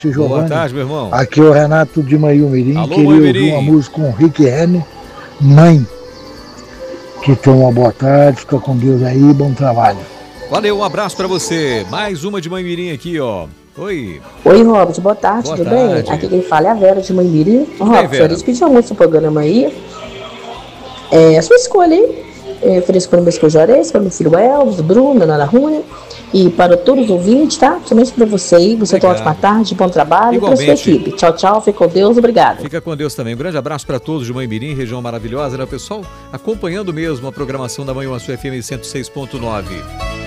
Boa tarde, meu irmão. Aqui é o Renato de Maiumirim. Alô, Queria ouvir uma música com o Rick Renner, Mãe. Que tenha uma boa tarde, fica com Deus aí, bom trabalho. Valeu, um abraço pra você. Mais uma de Maiumirim aqui, ó. Oi. Oi, Robert, boa tarde, Boa tudo tarde. bem? Aqui quem fala é a Vera de Maiumirim. Robert, Vera? eles pediram uma música pro programa aí. A sua escolha aí. Ofereço para meus cojorês, para meu filho Elvis, Bruno, Ana Rúnia. E para todos os ouvintes, tá? Principalmente para você aí. Você tem uma ótima tarde, bom trabalho. E para a sua equipe. Tchau, tchau. Fica com Deus. Obrigado. Fica com Deus também. Um grande abraço para todos de Maiumirim, região maravilhosa, né, pessoal? Acompanhando mesmo a programação da Manhã Sul FM 106.9.